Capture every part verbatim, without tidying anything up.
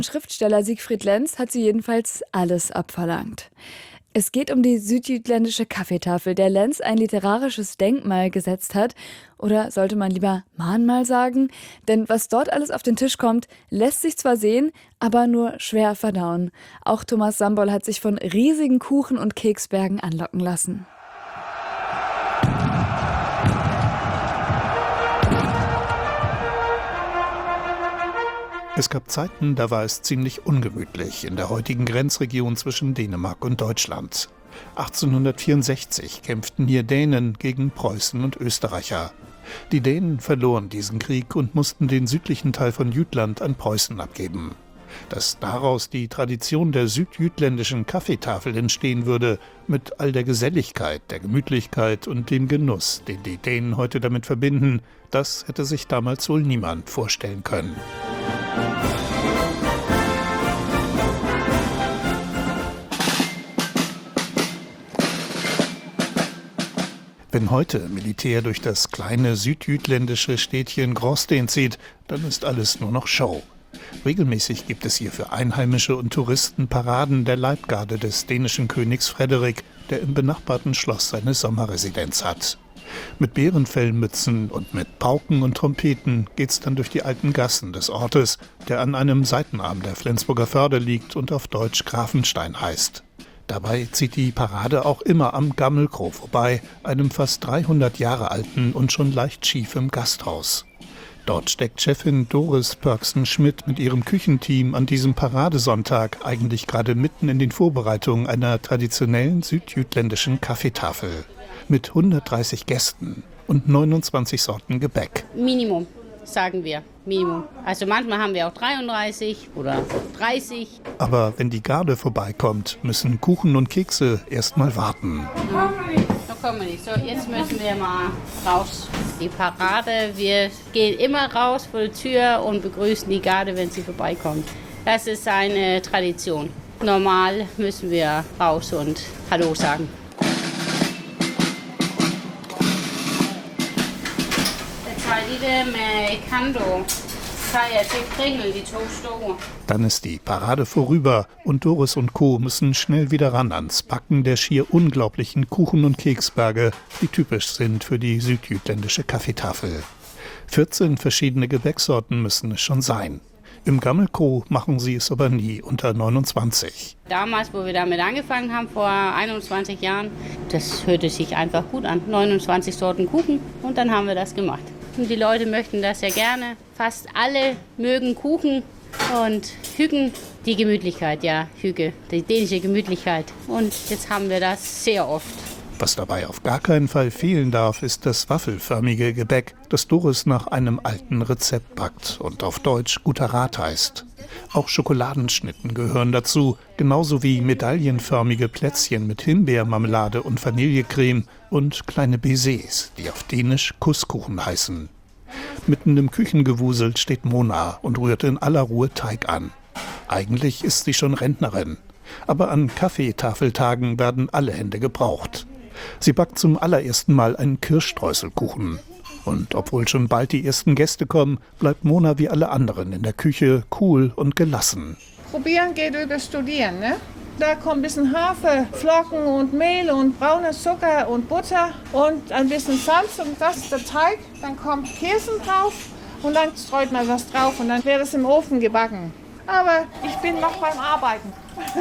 Schriftsteller Siegfried Lenz hat sie jedenfalls alles abverlangt. Es geht um die südjütländische Kaffeetafel, der Lenz ein literarisches Denkmal gesetzt hat. Oder sollte man lieber Mahnmal sagen? Denn was dort alles auf den Tisch kommt, lässt sich zwar sehen, aber nur schwer verdauen. Auch Thomas Sambol hat sich von riesigen Kuchen- und Keksbergen anlocken lassen. Es gab Zeiten, da war es ziemlich ungemütlich in der heutigen Grenzregion zwischen Dänemark und Deutschland. achtzehnhundertvierundsechzig kämpften hier Dänen gegen Preußen und Österreicher. Die Dänen verloren diesen Krieg und mussten den südlichen Teil von Jütland an Preußen abgeben. Dass daraus die Tradition der südjütländischen Kaffeetafel entstehen würde, mit all der Geselligkeit, der Gemütlichkeit und dem Genuss, den die Dänen heute damit verbinden, das hätte sich damals wohl niemand vorstellen können. Wenn heute Militär durch das kleine südjütländische Städtchen Gråsten zieht, dann ist alles nur noch Show. Regelmäßig gibt es hier für Einheimische und Touristen Paraden der Leibgarde des dänischen Königs Frederik, der im benachbarten Schloss seine Sommerresidenz hat. Mit Bärenfellmützen und mit Pauken und Trompeten geht's dann durch die alten Gassen des Ortes, der an einem Seitenarm der Flensburger Förde liegt und auf Deutsch Grafenstein heißt. Dabei zieht die Parade auch immer am Gammelkro vorbei, einem fast dreihundert Jahre alten und schon leicht schiefen Gasthaus. Dort steckt Chefin Doris Pörksen-Schmidt mit ihrem Küchenteam an diesem Paradesonntag eigentlich gerade mitten in den Vorbereitungen einer traditionellen südjütländischen Kaffeetafel. Mit hundertdreißig Gästen und neunundzwanzig Sorten Gebäck. Minimum, sagen wir. Minimum. Also manchmal haben wir auch dreiunddreißig oder dreißig. Aber wenn die Garde vorbeikommt, müssen Kuchen und Kekse erst mal warten. So kommen wir nicht. So, jetzt müssen wir mal raus. Die Parade, wir gehen immer raus vor die Tür und begrüßen die Garde, wenn sie vorbeikommt. Das ist eine Tradition. Normal müssen wir raus und Hallo sagen. Dann ist die Parade vorüber und Doris und Co. müssen schnell wieder ran ans Backen der schier unglaublichen Kuchen- und Keksberge, die typisch sind für die südjütländische Kaffeetafel. vierzehn verschiedene Gebäcksorten müssen es schon sein. Im Gammelkro machen sie es aber nie unter neunundzwanzig. Damals, wo wir damit angefangen haben, vor einundzwanzig Jahren, das hörte sich einfach gut an. neunundzwanzig Sorten Kuchen und dann haben wir das gemacht. Und die Leute möchten das ja gerne. Fast alle mögen Kuchen und Hüggen. Die Gemütlichkeit, ja, Hüge, die dänische Gemütlichkeit. Und jetzt haben wir das sehr oft. Was dabei auf gar keinen Fall fehlen darf, ist das waffelförmige Gebäck, das Doris nach einem alten Rezept backt und auf Deutsch guter Rat heißt. Auch Schokoladenschnitten gehören dazu, genauso wie medaillenförmige Plätzchen mit Himbeermarmelade und Vanillecreme und kleine Baisers, die auf Dänisch Kusskuchen heißen. Mitten im Küchengewusel steht Mona und rührt in aller Ruhe Teig an. Eigentlich ist sie schon Rentnerin, aber an Kaffeetafeltagen werden alle Hände gebraucht. Sie backt zum allerersten Mal einen Kirschstreuselkuchen. Und obwohl schon bald die ersten Gäste kommen, bleibt Mona wie alle anderen in der Küche cool und gelassen. Probieren geht über Studieren, ne? Da kommt ein bisschen Haferflocken und Mehl und brauner Zucker und Butter und ein bisschen Salz und das ist der Teig. Dann kommt Käse drauf und dann streut man was drauf und dann wird es im Ofen gebacken. Aber ich bin noch beim Arbeiten.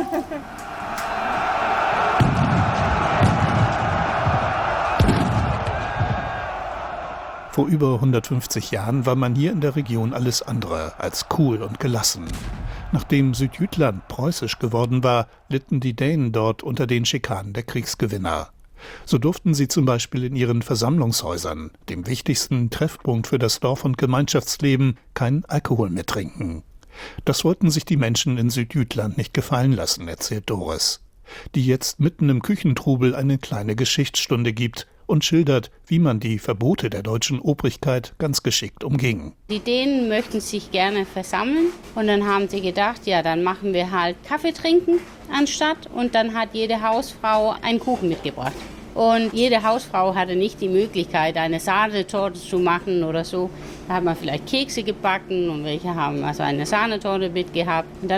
Vor über hundertfünfzig Jahren war man hier in der Region alles andere als cool und gelassen. Nachdem Südjütland preußisch geworden war, litten die Dänen dort unter den Schikanen der Kriegsgewinner. So durften sie zum Beispiel in ihren Versammlungshäusern, dem wichtigsten Treffpunkt für das Dorf- und Gemeinschaftsleben, keinen Alkohol mehr trinken. Das wollten sich die Menschen in Südjütland nicht gefallen lassen, erzählt Doris, die jetzt mitten im Küchentrubel eine kleine Geschichtsstunde gibt und schildert, wie man die Verbote der deutschen Obrigkeit ganz geschickt umging. Die Dänen möchten sich gerne versammeln und dann haben sie gedacht, ja, dann machen wir halt Kaffee trinken anstatt und dann hat jede Hausfrau einen Kuchen mitgebracht. Und jede Hausfrau hatte nicht die Möglichkeit, eine Sahnetorte zu machen oder so. Da hat man vielleicht Kekse gebacken und welche haben also eine Sahnetorte mitgehabt. Und dann